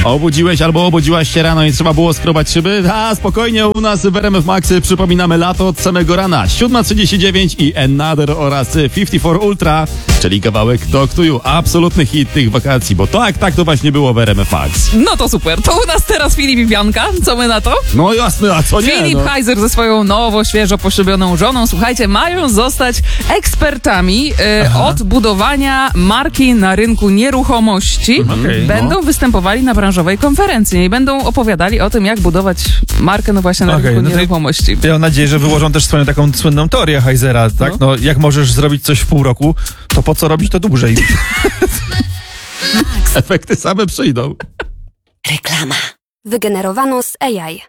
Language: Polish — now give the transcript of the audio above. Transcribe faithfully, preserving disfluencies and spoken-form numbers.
Obudziłeś albo obudziłaś się rano i trzeba było skrobać szyby? A, spokojnie, u nas w R M F Maxy przypominamy lato od samego rana. siódma trzydzieści dziewięć i Another oraz pięćdziesiąt cztery Ultra, czyli kawałek Talk to You. Absolutny hit tych wakacji, bo tak, tak to właśnie było w R M F Max. No to super. To u nas teraz Filip i Bianka. Co my na to? No jasne, a co nie? Filip no. Heiser ze swoją nowo, świeżo poszybioną żoną, słuchajcie, mają zostać ekspertami e, od budowania marki na rynku nieruchomości. Okej, Będą no. występowali na branżowej konferencji i będą opowiadali o tym, jak budować markę, no właśnie, na Okej, rynku no to- nieruchomości. Ja mam nadzieję, że wyłożą też swoją taką słynną teorię Heisera, tak? No, jak możesz zrobić coś w pół roku, to po co robić to dłużej? Efekty same przyjdą. Reklama. Wygenerowano z A I.